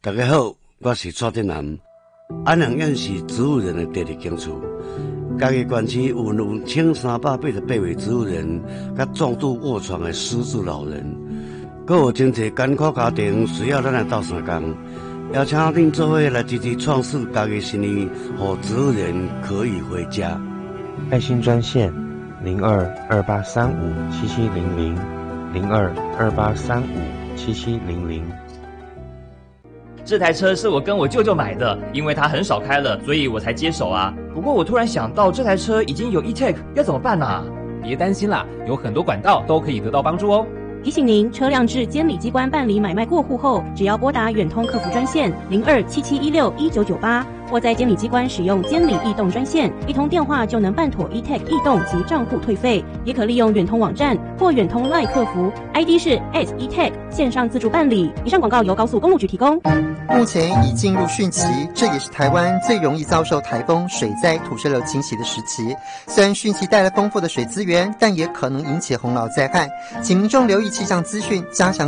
大家好，我是蔡振南。安阳县是植物人的第二警处，家己县区有1388位植物人，甲重度卧床的失智老人，阁有真侪艰苦家庭需要咱来斗相共，邀请恁做伙来支持创世家己心意，让植物人可以回家。 爱心专线0228357700，0228357700。 这台车是我跟我舅舅买的，因为他很少开了，所以我才接手啊。不过我突然想到，这台车已经有 e-tag， 要怎么办啊？ 别担心啦，有很多管道都可以得到帮助哦。 提醒您，车辆至监理机关办理买卖过户后，只要拨打远通客服专线0277161998，或在监理机关使用监理异动专线，一通电话就能办妥 e-tag 异动及账户退费。也可利用远通网站或远通 LINE 客服 ，ID 是 @e-tag 线上自助办理。以上广告由高速公路局提供。 目前已进入汛期，这也是台湾最容易遭受台风、水灾、土石流侵袭的时期。虽然汛期带来丰富的水资源，但也可能引起洪涝灾害，请民众留意气象资讯，加强